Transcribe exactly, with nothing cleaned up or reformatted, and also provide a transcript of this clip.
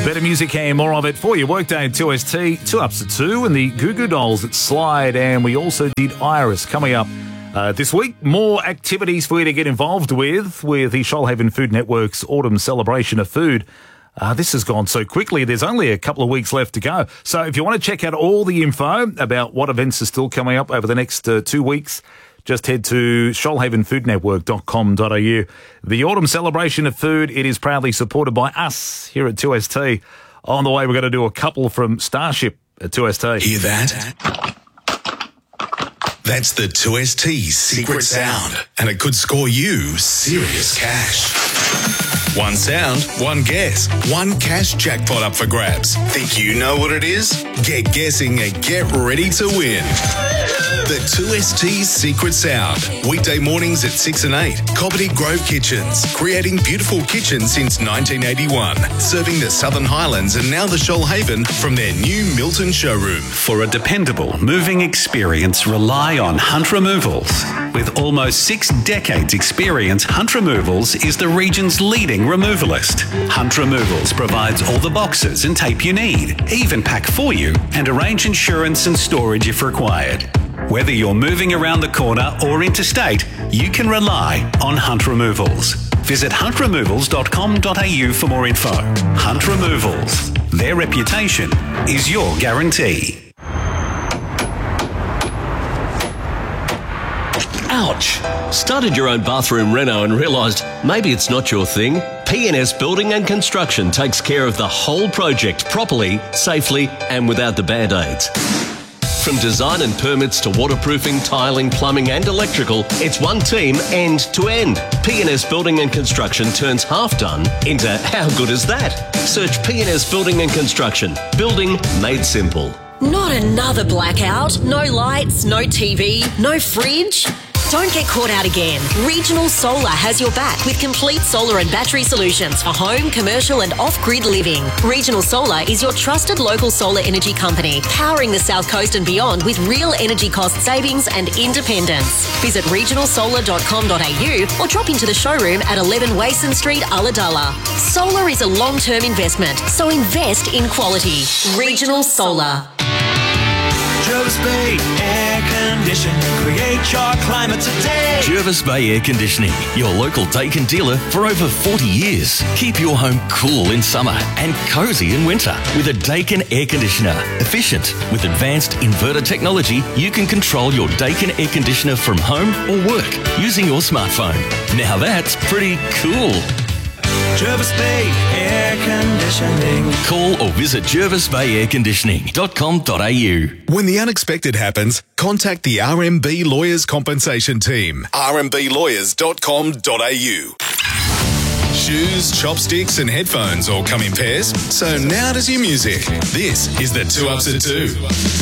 Better music and more of it for your workday at two S T, two ups to two, and the Goo Goo Dolls at Slide, and we also did Iris coming up uh, this week. More activities for you to get involved with, with the Shoalhaven Food Network's Autumn Celebration of Food. Uh, this has gone so quickly, there's only a couple of weeks left to go. So if you want to check out all the info about what events are still coming up over the next uh, two weeks, just head to shoalhaven food network dot com dot a u. The Autumn Celebration of Food, it is proudly supported by us here at two S T. On the way, we're going to do a couple from Starship at two S T. Hear that? That's the two S T's secret sound, and it could score you serious cash. One sound, one guess, one cash jackpot up for grabs. Think you know what it is? Get guessing and get ready to win. The two S T's secret sound. Weekday mornings at six and eight. Cobbitty Grove Kitchens. Creating beautiful kitchens since nineteen eighty-one. Serving the Southern Highlands and now the Shoalhaven from their new Milton showroom. For a dependable moving experience, rely on Hunt Removals. With almost six decades experience, Hunt Removals is the region's leading removalist. Hunt Removals provides all the boxes and tape you need, even pack for you and arrange insurance and storage if required. Whether you're moving around the corner or interstate, you can rely on Hunt Removals. Visit hunt removals dot com dot a u for more info. Hunt Removals. Their reputation is your guarantee. Ouch! Started your own bathroom reno and realised maybe it's not your thing? P N S Building and Construction takes care of the whole project properly, safely and without the band-aids. From design and permits to waterproofing, tiling, plumbing and electrical, it's one team end to end. P N S Building and Construction turns half done into how good is that? Search P N S Building and Construction. Building made simple. Not another blackout, no lights, no T V, no fridge. Don't get caught out again. Regional Solar has your back with complete solar and battery solutions for home, commercial and off-grid living. Regional Solar is your trusted local solar energy company, powering the South Coast and beyond with real energy cost savings and independence. Visit regional solar dot com dot a u or drop into the showroom at eleven Wason Street, Ulladulla. Solar is a long-term investment, so invest in quality. Regional Solar. Jervis Bay Air Conditioning. Create your climate today. Jervis Bay Air Conditioning, your local Daikin dealer for over forty years. Keep your home cool in summer and cosy in winter with a Daikin air conditioner. Efficient with advanced inverter technology, you can control your Daikin air conditioner from home or work using your smartphone. Now that's pretty cool. Jervis Bay Air Conditioning. Call or visit jervis bay air conditioning dot com dot a u. When the unexpected happens, contact the R M B Lawyers Compensation Team. r m b lawyers dot com dot a u. Shoes, chopsticks and headphones all come in pairs, so now does your music. This is the two ups at two.